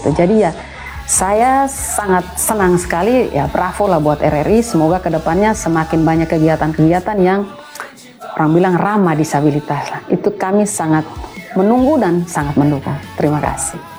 gitu. Jadi ya saya sangat senang sekali, ya bravo lah buat RRI. Semoga kedepannya semakin banyak kegiatan-kegiatan yang orang bilang ramah disabilitas. Itu kami sangat menunggu dan sangat mendukung. Terima kasih.